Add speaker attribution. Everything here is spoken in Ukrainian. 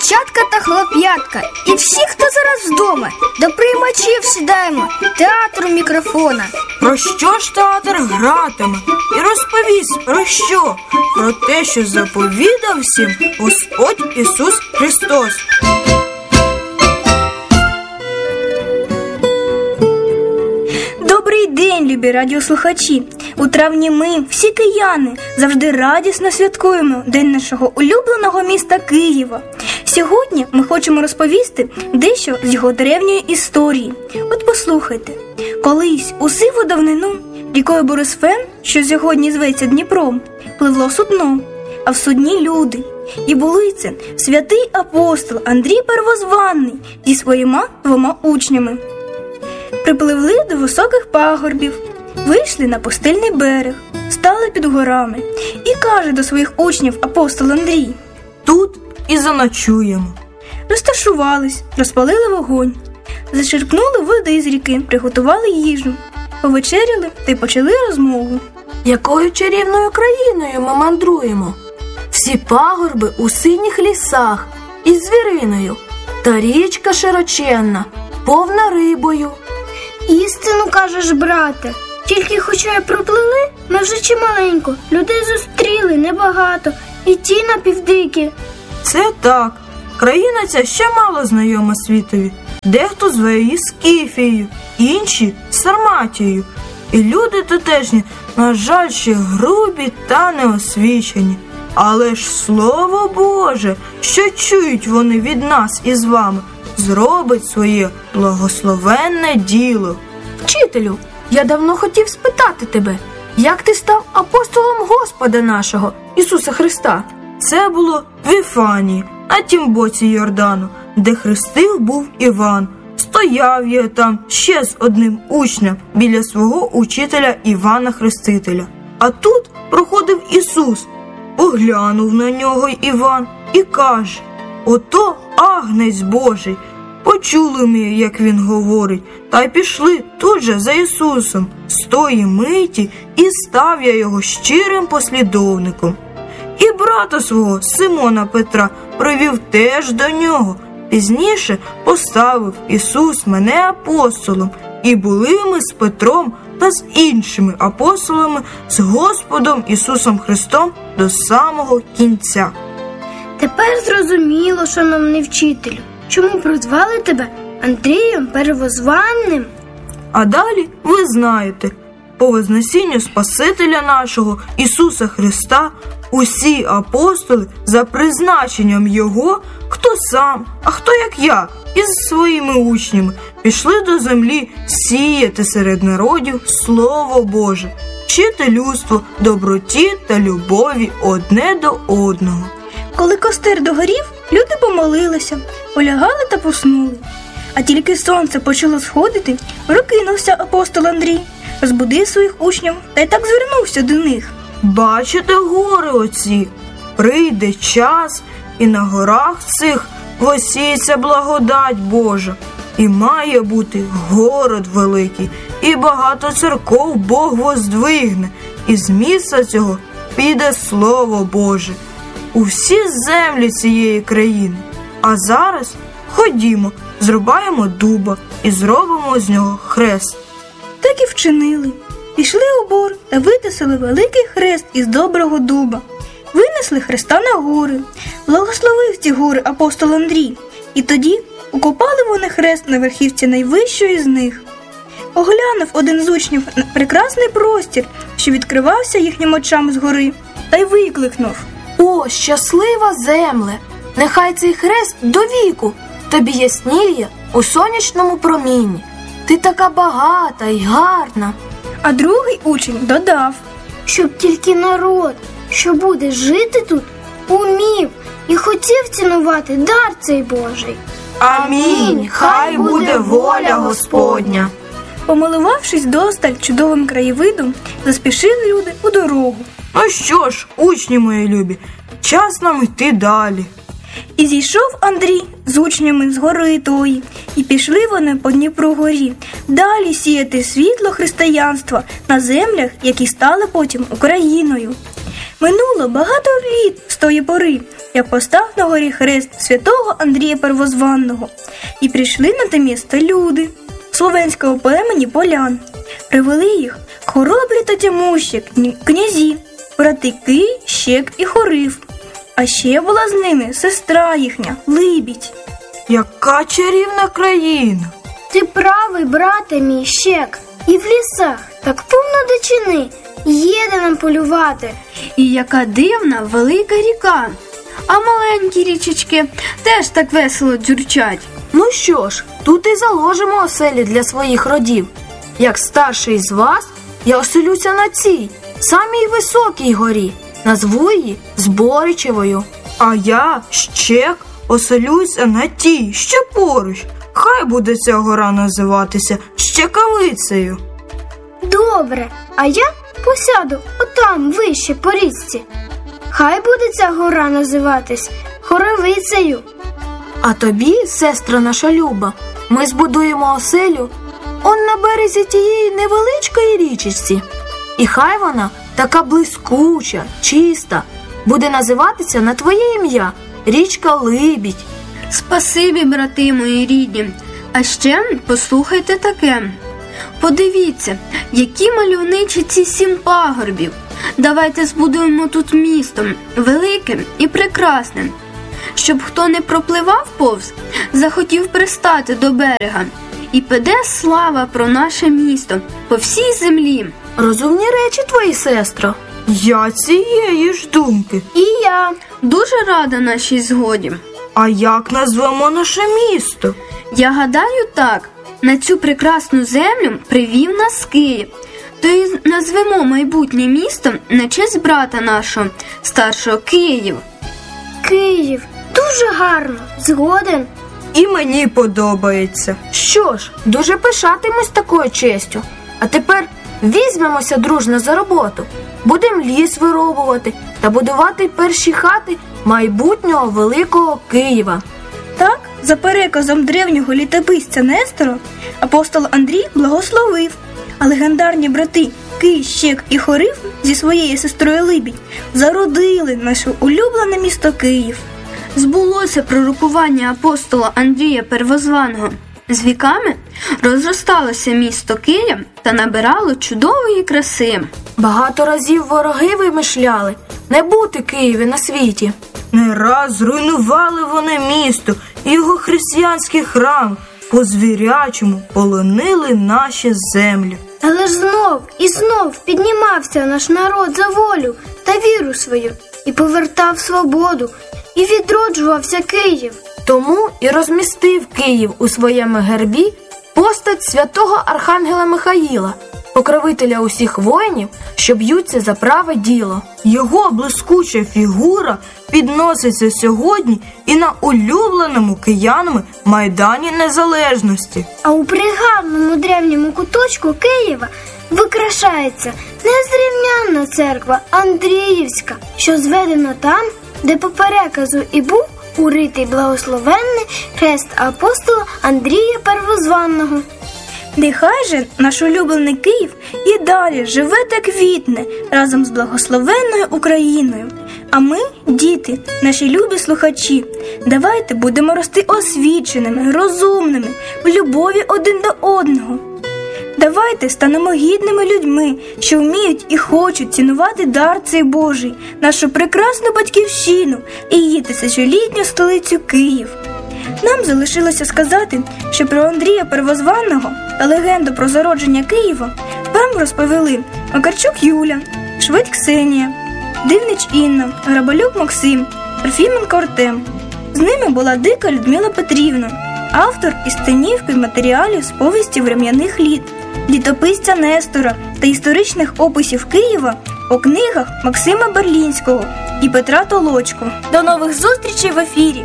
Speaker 1: дівчатка та хлоп'ятка, і всі, хто зараз вдома, до приймачів сідаємо, театру мікрофона.
Speaker 2: Про що ж театр гратиме? І розповість про що? Про те, що заповідав всім Господь Ісус Христос.
Speaker 3: Добрий день, любі радіослухачі! У травні ми, всі кияни, завжди радісно святкуємо День нашого улюбленого міста Києва. Сьогодні ми хочемо розповісти дещо з його древньої історії. От послухайте. Колись у сиву давнину рікою Борисфен, що сьогодні зветься Дніпром, пливло судно, а в судні люди. І були це святий апостол Андрій Первозванний зі своїми 2 учнями. Припливли до високих пагорбів, вийшли на пустельний берег, стали під горами. І каже до своїх учнів апостол Андрій:
Speaker 2: тут і заночуємо.
Speaker 3: Розташувались, розпалили вогонь, зачерпнули води із ріки, приготували їжу, повечеряли та й почали розмову.
Speaker 4: Якою чарівною країною ми мандруємо? Всі пагорби у синіх лісах із звіриною, та річка широченна, повна рибою.
Speaker 1: Істину кажеш, брате. Тільки хоча й проплили, ми вже чималенько. Людей зустріли небагато, і ті напівдикі.
Speaker 2: Це так. Країна ця ще мало знайома світові. Дехто зве її Скіфією, інші – Сарматією. І люди тутешні, на жаль, ще грубі та неосвічені. Але ж Слово Боже, що чують вони від нас із вами, зробить своє благословенне діло.
Speaker 4: Вчителю, я давно хотів спитати тебе, як ти став апостолом Господа нашого, Ісуса Христа?
Speaker 2: Це було в Віфанії, на тім боці Йордану, де хрестив був Іван. Стояв я там ще з одним учнем біля свого учителя Івана Хрестителя. А тут проходив Ісус. Поглянув на нього Іван і каже: ото Агнець Божий. Почули ми, як він говорить, та й пішли тут же за Ісусом. З тої миті і став я його щирим послідовником. І брата свого, Симона Петра, привів теж до нього. Пізніше поставив Ісус мене апостолом, і були ми з Петром та з іншими апостолами, з Господом Ісусом Христом до самого кінця.
Speaker 1: Тепер зрозуміло, шановний вчителю, чому прозвали тебе Андрієм Первозванним.
Speaker 2: А далі ви знаєте, по вознесінню Спасителя нашого Ісуса Христа усі апостоли за призначенням Його, хто сам, а хто як я, із своїми учнями, пішли до землі сіяти серед народів Слово Боже, вчити людство доброті та любові одне до одного.
Speaker 3: Коли костер догорів, люди помолилися, полягали та поснули. А тільки сонце почало сходити, прокинувся апостол Андрій, розбудив своїх учнів та й так звернувся до них.
Speaker 2: Бачите гори оці? Прийде час, і на горах цих посіється благодать Божа. І має бути город великий, і багато церков Бог воздвигне, і з місця цього піде Слово Боже у всі землі цієї країни. А зараз ходімо, зрубаємо дуба і зробимо з нього хрест.
Speaker 3: Так і вчинили. Пішли у бор та витисали великий хрест із доброго дуба. Винесли хреста на гори. Благословив ці гори апостол Андрій. І тоді укопали вони хрест на верхівці найвищої з них. Оглянув один з учнів на прекрасний простір, що відкривався їхнім очам згори, та й викликнув:
Speaker 4: О, щаслива земле! Нехай цей хрест до віку тобі ясніє у сонячному промінні. Ти така багата й гарна.
Speaker 3: А другий учень додав:
Speaker 1: щоб тільки народ, що буде жити тут, умів і хотів цінувати дар цей Божий.
Speaker 2: Амінь! Хай буде воля Господня!
Speaker 3: Помилувавшись досталь чудовим краєвидом, заспішили люди у дорогу.
Speaker 2: Ну що ж, учні мої любі, час нам йти далі.
Speaker 3: І зійшов Андрій з учнями з гори тої, і пішли вони по Дніпру-горі, далі сіяти світло християнства на землях, які стали потім Україною. Минуло багато літ з тої пори, як постав на горі хрест святого Андрія Первозванного. І прийшли на те місто люди словенського племені полян. Привели їх хоробрі та тямущі князі, брати Кий, Щек і Хорив. А ще була з ними сестра їхня Либідь.
Speaker 2: Яка чарівна країна!
Speaker 1: Ти правий, брате мій Щек. І в лісах так повно дичини, є де нам полювати.
Speaker 4: І яка дивна велика ріка. А маленькі річечки теж так весело дзюрчать. Ну що ж, тут і заложимо оселі для своїх родів. Як старший з вас, я оселюся на цій, самій високій горі. Назву її Зборичевою.
Speaker 2: А я, Щек, оселюся на тій, що поруч. Хай буде ця гора називатися Щекавицею.
Speaker 1: Добре, а я посяду отам вище по річці. Хай буде ця гора називатись Хоровицею.
Speaker 4: А тобі, сестра наша Люба, ми збудуємо оселю он на березі тієї невеличкої річечці. І хай вона така блискуча, чиста, буде називатися на твоє ім'я річка Либідь. Спасибі, брати мої рідні. А ще послухайте таке. Подивіться, які мальовничі ці 7 пагорбів. Давайте збудуємо тут місто, велике і прекрасне. Щоб хто не пропливав повз, захотів пристати до берега. І піде слава про наше місто по всій землі. Розумні речі твої, сестро.
Speaker 2: Я цієї ж думки.
Speaker 1: І я.
Speaker 4: Дуже рада нашій згоді.
Speaker 2: А як назвемо наше місто?
Speaker 4: Я гадаю так, на цю прекрасну землю привів нас Київ. То й назвемо майбутнє місто на честь брата нашого, старшого Київ.
Speaker 1: Київ. Дуже гарно. Згоден.
Speaker 2: І мені подобається.
Speaker 4: Що ж, дуже пишатимусь такою честю. А тепер візьмемося дружно за роботу. Будемо ліс вирубувати та будувати перші хати майбутнього великого Києва.
Speaker 3: Так, за переказом древнього літописця Нестора, апостол Андрій благословив, а легендарні брати Кий, Щек і Хорив зі своєю сестрою Либідь зародили наше улюблене місто Київ.
Speaker 4: Збулося пророкування апостола Андрія Первозваного. З віками розросталося місто Київ та набирало чудової краси. Багато разів вороги вимишляли не бути Києві на світі.
Speaker 2: Не раз зруйнували вони місто і його християнський храм, по-звірячому полонили наші землі.
Speaker 1: Але ж знов і знов піднімався наш народ за волю та віру свою, і повертав свободу, і відроджувався Київ.
Speaker 4: Тому і розмістив Київ у своєму гербі постать святого архангела Михаїла, покровителя усіх воїнів, що б'ються за праве діло.
Speaker 2: Його блискуча фігура підноситься сьогодні і на улюбленому киянами Майдані Незалежності.
Speaker 1: А у пригарному древньому куточку Києва викрашається незрівнянна церква Андріївська, що зведена там, де по переказу і був уритий благословенний хрест апостола Андрія Первозванного.
Speaker 3: Нехай же наш улюблений Київ і далі живе та квітне разом з благословенною Україною. А ми, діти, наші любі слухачі, давайте будемо рости освіченими, розумними, в любові один до одного. Давайте станемо гідними людьми, що вміють і хочуть цінувати дар цей Божий, нашу прекрасну батьківщину і її тисячолітню столицю Київ. Нам залишилося сказати, що про Андрія Первозванного та легенду про зародження Києва вам розповіли Макарчук Юля, Шведь Ксенія, Дивнич Інна, Грабалюк Максим, Парфіменко Артем. З ними була Дика Людмила Петрівна, автор із сценівки матеріалів з повісті врем'яних літ, літописця Нестора та історичних описів Києва у книгах Максима Берлінського і Петра Толочко. До нових зустрічей в ефірі!